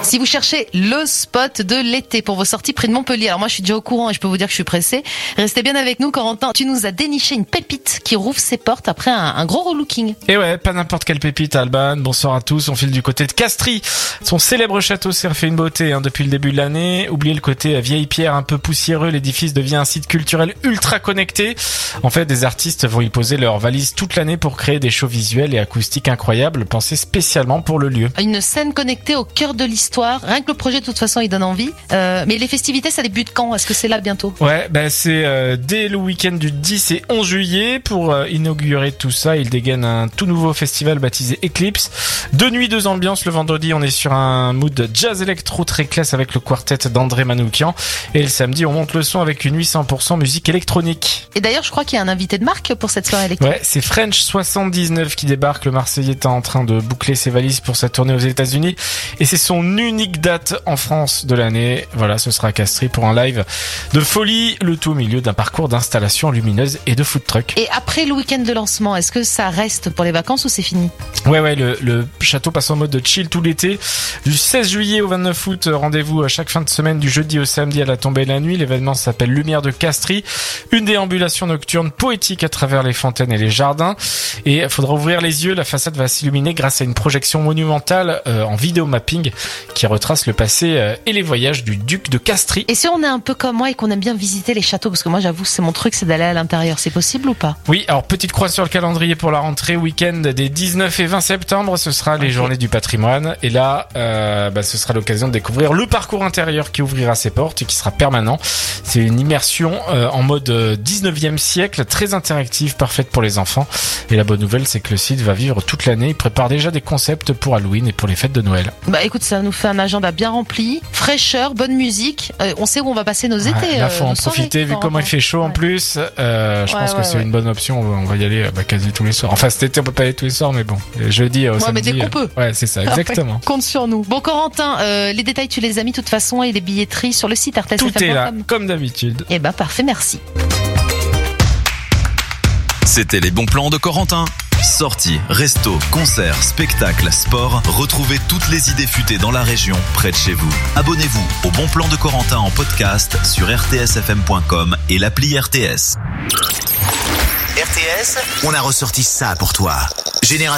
Si vous cherchez le spot de l'été pour vos sorties près de Montpellier, alors moi je suis déjà au courant et je peux vous dire que je suis pressée. Restez bien avec nous, Corentin. Tu nous as déniché une pépite qui rouvre ses portes après un gros relooking. Et ouais, pas n'importe quelle pépite, Alban. Bonsoir à tous. On file du côté de Castries. Son célèbre château s'est refait une beauté depuis le début de l'année. Oubliez le côté vieille pierre un peu poussiéreux. L'édifice devient un site culturel ultra connecté. En fait, des artistes vont y poser leurs valises toute l'année pour créer des shows visuels et acoustiques incroyables, pensés spécialement pour le lieu. Une scène connectée au cœur de l'histoire. Rien que le projet, de toute façon, il donne envie. Mais les festivités, ça débute quand? Est-ce que c'est là bientôt? Ouais, c'est dès le week-end du 10 et 11 juillet. Pour inaugurer tout ça, il dégaine un tout nouveau festival baptisé Eclipse. 2 nuits, 2 ambiances. Le vendredi, on est sur un mood jazz électro très classe avec le quartet d'André Manoukian. Et le samedi, on monte le son avec une nuit 100% musique électronique. Et d'ailleurs, je crois qu'il y a un invité de marque pour cette soirée électro. Ouais, c'est French79 qui débarque. Le Marseillais est en train de boucler ses valises pour sa tournée aux États-Unis. Et c'est son unique date en France de l'année. Voilà, ce sera à Castries pour un live de folie. Le tout au milieu d'un parcours d'installation lumineuse et de food truck. Et après le week-end de lancement, est-ce que ça reste pour les vacances ou c'est fini? Ouais, le château passe en mode de chill tout l'été. Du 16 juillet au 29 août, rendez-vous à chaque fin de semaine du jeudi au samedi à la tombée de la nuit. L'événement s'appelle Lumière de Castries. Une déambulation nocturne poétique à travers les fontaines et les jardins. Et il faudra ouvrir les yeux, la façade va s'illuminer grâce à une projection monumentale en vidéomapping qui retrace le passé et les voyages du duc de Castries. Et si on est un peu comme moi et qu'on aime bien visiter les châteaux, parce que moi j'avoue c'est mon truc, c'est d'aller à l'intérieur, c'est possible ou pas? Oui, alors petite croix sur le calendrier pour la rentrée, week-end des 19 et 20 septembre, ce sera les journées du patrimoine. Et là, ce sera l'occasion de découvrir le parcours intérieur qui ouvrira ses portes et qui sera permanent. C'est une immersion en mode 19e siècle, très interactive, parfaite pour les enfants. Et la bonne nouvelle, c'est que le site va vivre toute l'année. Il prépare déjà des concepts pour Halloween et pour les fêtes de Noël. Bah écoute, ça nous fait un agenda bien rempli, fraîcheur, bonne musique. On sait où on va passer nos étés. Là, faut en profiter vu comment il fait chaud en plus. Je pense que c'est une bonne option. On va y aller quasi tous les soirs. Enfin, cet été, on peut pas aller tous les soirs, mais bon, jeudi au samedi. Mais dès qu'on peut. Ouais, c'est ça, exactement. Compte sur nous. Bon, Corentin, les détails, tu les as mis de toute façon et les billetteries sur le site rtsfm.com. Tout est là, comme d'habitude. Eh ben, parfait, merci. C'était les bons plans de Corentin. Sorties, restos, concerts, spectacles, sport, retrouvez toutes les idées futées dans la région, près de chez vous. Abonnez-vous au Bon Plan de Corentin en podcast sur rtsfm.com et l'appli RTS. RTS, on a ressorti ça pour toi. Génération